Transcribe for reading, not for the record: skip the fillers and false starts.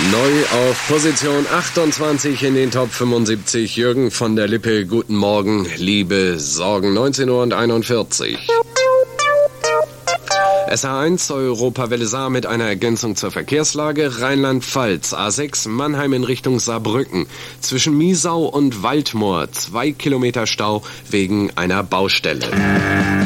Neu auf Position 28 in den Top 75. Jürgen von der Lippe, guten Morgen, liebe Sorgen, 19:41 Uhr. SH1 Europawelle Saar mit einer Ergänzung zur Verkehrslage. Rheinland-Pfalz, A6 Mannheim in Richtung Saarbrücken. Zwischen Miesau und Waldmoor 2 Kilometer Stau wegen einer Baustelle.